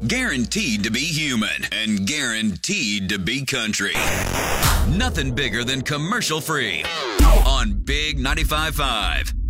Guaranteed to be human and guaranteed to be country. Nothing bigger than commercial free on Big 95.5.